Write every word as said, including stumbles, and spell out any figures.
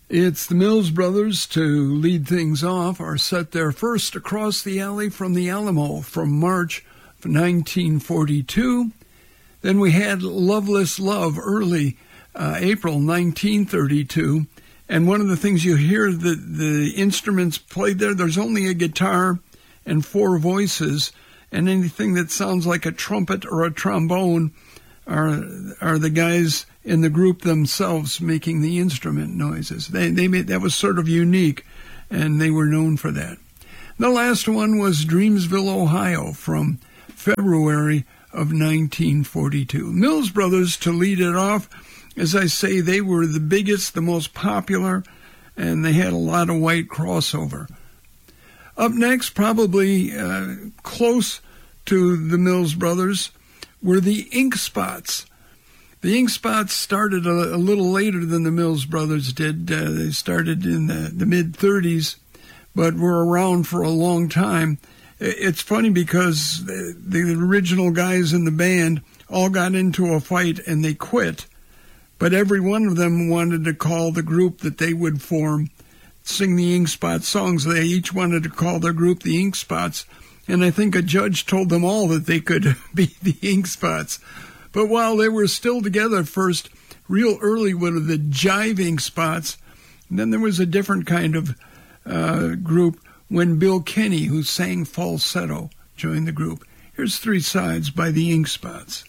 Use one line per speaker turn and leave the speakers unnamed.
It's the Mills Brothers to lead things off. Our set there first, Across the Alley from the Alamo from March of nineteen forty-two. Then we had Loveless Love early uh, April nineteen thirty-two. And one of the things you hear, the, the instruments played there, there's only a guitar and four voices, and anything that sounds like a trumpet or a trombone are are the guys in the group themselves making the instrument noises. They they made that was sort of unique, and they were known for that. The last one was Dreamsville, Ohio, from February of nineteen forty-two. Mills Brothers to lead it off. As I say, they were the biggest, the most popular, and they had a lot of white crossover. Up next, probably uh, close to the Mills Brothers, were the Ink Spots. The Ink Spots started a, a little later than the Mills Brothers did. Uh, they started in the, the mid-thirties, but were around for a long time. It's funny because the, the original guys in the band all got into a fight and they quit, but every one of them wanted to call the group that they would form, sing the Ink Spot songs. They each wanted to call their group the Ink Spots, and I think a judge told them all that they could be the Ink Spots. But while they were still together first, real early were the Jive Ink Spots, and then there was a different kind of uh, group when Bill Kenny, who sang falsetto, joined the group. Here's Three Sides by the Ink Spots.